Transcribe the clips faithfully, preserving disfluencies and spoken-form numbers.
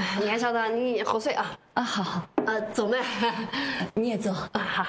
安校长，你喝水啊。 啊，好好。 呃，坐嘛。 你也坐。 啊，好。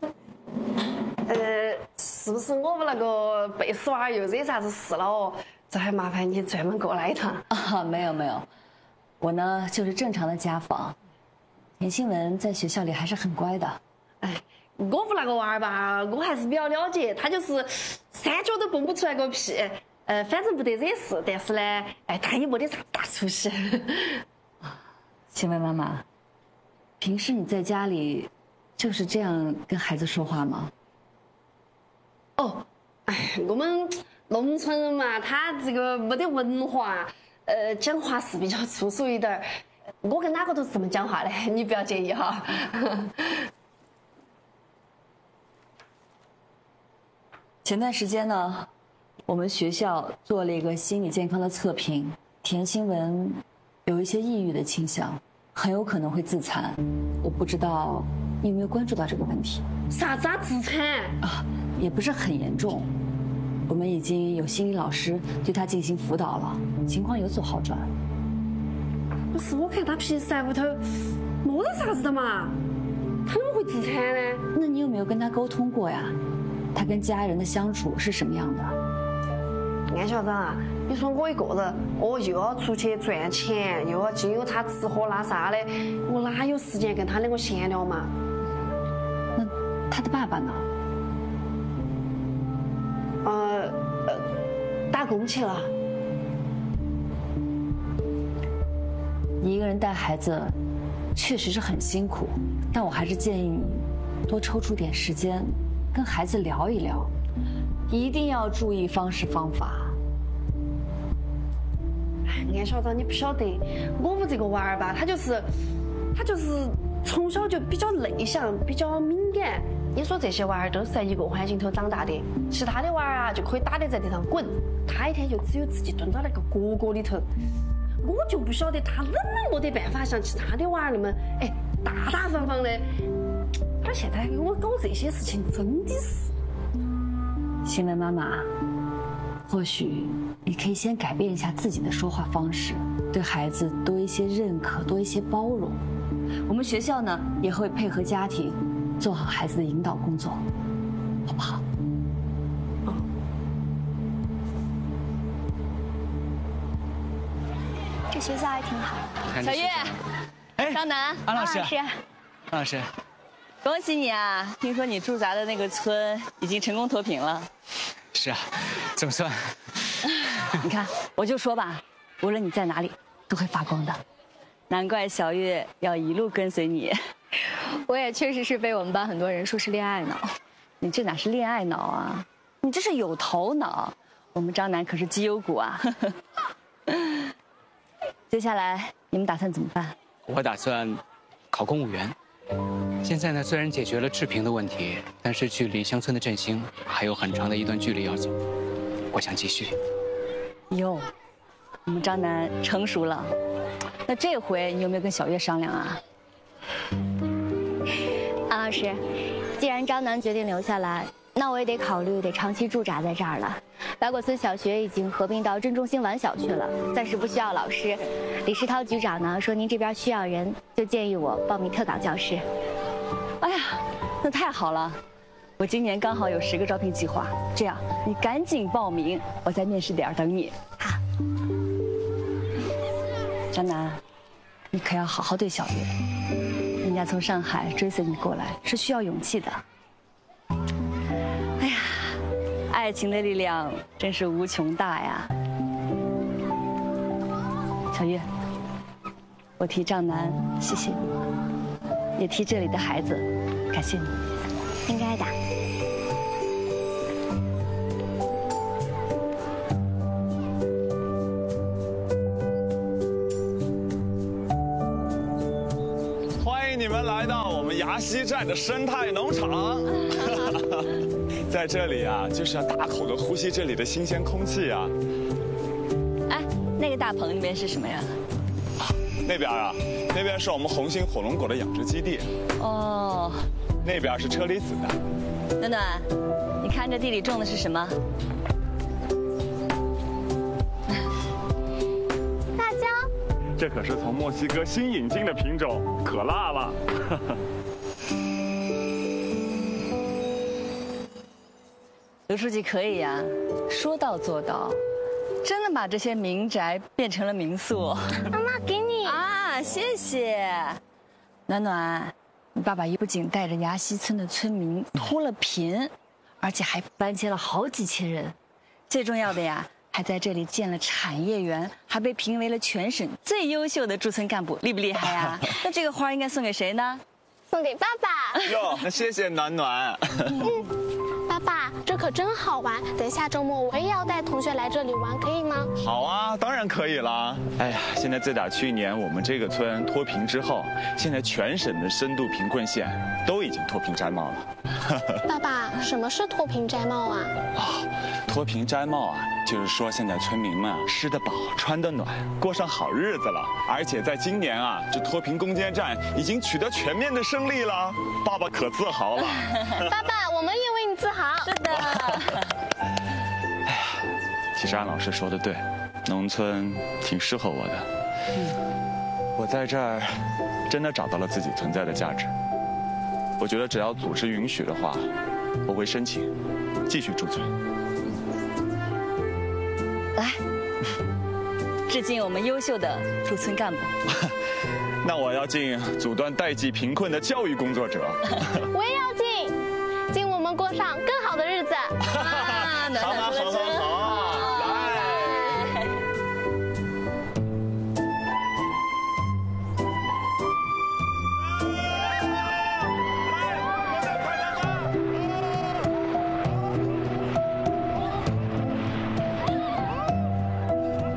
呃，是不是我们那个贝斯娃又惹啥子事了哦？这还麻烦你专门过来一趟。 啊，没有没有，我呢就是正常的家访。田新文在学校里还是很乖的。 哎，我们那个娃儿吧，我还是比较了解，他就是三脚都蹦不出来个屁。呃，反正不得惹事，但是呢，哎，他也没得啥大出息。 新文妈妈，平时你在家里就是这样跟孩子说话吗？ 哦，哎，我们农村人嘛，他这个没得文化，呃，讲话是比较粗俗一点儿。我跟哪个都是这么讲话的，你不要介意哈。 前段时间呢，我们学校做了一个心理健康的测评，田新文有一些抑郁的倾向，很有可能会自残。我不知道你有没有关注到这个问题？ 啥子啊，自残？ 啊，也不是很严重，我们已经有心理老师对他进行辅导了，情况有所好转。 不是，我看他平时在屋头没得啥子的嘛，他怎么会自残呢？ 那你有没有跟他沟通过呀？他跟家人的相处是什么样的？ 安校长啊，你说我一个人，哦，又要出去赚钱，又要经由他吃喝拉撒的，我哪有时间跟他两个闲聊嘛？ 那他的爸爸呢？ 呃呃，打工去了。 你一个人带孩子，确实是很辛苦，但我还是建议你多抽出点时间，跟孩子聊一聊，一定要注意方式方法。 安校长，你不晓得，我们这个娃儿吧，他就是，他就是从小就比较内向，比较敏感。你说这些娃儿都是在一个环境头长大的，其他的娃儿啊就可以打得在地上滚，他一天就只有自己蹲到那个角角里头。我就不晓得他怎么没得办法像其他的娃儿那么哎大大方方的。他现在给我搞这些事情，真的是。 新文妈妈，或许你可以先改变一下自己的说话方式，对孩子多一些认可，多一些包容。我们学校呢也会配合家庭，做好孩子的引导工作，好不好？ 哦。 这学校还挺好。 小月， 哎， 张楠， 安老师， 安老师， 安老师， 恭喜你啊！听说你驻扎的那个村已经成功脱贫了。 是啊，总算。 你看，我就说吧，无论你在哪里，都会发光的。难怪小月要一路跟随你。 我也确实是被我们班很多人说是恋爱脑。 你这哪是恋爱脑啊？你这是有头脑。我们张楠可是绩优股啊。接下来你们打算怎么办？ 我打算考公务员。现在呢，虽然解决了治贫的问题，但是距离乡村的振兴还有很长的一段距离要走。我想继续。 哟，我们张楠成熟了。那这回你有没有跟小月商量啊？ 安老师，既然张楠决定留下来，那我也得考虑得长期驻扎在这儿了。白果村小学已经合并到镇中心晚小去了，暂时不需要老师。李世涛局长呢说您这边需要人，就建议我报名特岗教师。 哎呀，那太好了！我今年刚好有十个招聘计划，这样你赶紧报名，我在面试点等你。 好。 张楠，你可要好好对小月，人家从上海追随你过来是需要勇气的。哎呀，爱情的力量真是无穷大呀！小月，我替张楠谢谢你，也替这里的孩子感谢你。 应该的。 欢迎你们来到我们崖西站的生态农场。在这里啊，就是要大口的呼吸这里的新鲜空气啊。 哎，那个大棚里面是什么呀？ 那边啊，那边是我们红星火龙果的养殖基地。 哦。 那边是车厘子的。 暖暖，你看这地里种的是什么？ 辣椒。 这可是从墨西哥新引进的品种，可辣了。 刘书记可以呀，说到做到，真的把这些民宅变成了民宿。 妈妈，给你啊，谢谢。暖暖，你爸爸不仅带着崖西村的村民脱了贫，而且还搬迁了好几千人，最重要的呀，还在这里建了产业园，还被评为了全省最优秀的驻村干部，厉不厉害呀？那这个花应该送给谁呢？ 送给爸爸。 哟，那谢谢暖暖。 嗯，爸爸，这可真好玩。等下周末我也要带同学来这里玩，可以吗？ 好啊，当然可以啦。哎呀，现在自打去年我们这个村脱贫之后，现在全省的深度贫困县都已经脱贫摘帽了。 爸爸，什么是脱贫摘帽啊？ 啊，脱贫摘帽啊，就是说现在村民们啊吃得饱、穿得暖，过上好日子了。而且在今年啊，这脱贫攻坚战已经取得全面的胜利了，爸爸可自豪了。 爸爸，我们也为你自豪。 是的。 哎呀，其实安老师说的对，农村挺适合我的。嗯，我在这儿真的找到了自己存在的价值。我觉得只要组织允许的话，我会申请继续驻村。 来，致敬我们优秀的驻村干部。 那我要敬阻断代际贫困的教育工作者。 我也要敬，敬我们过上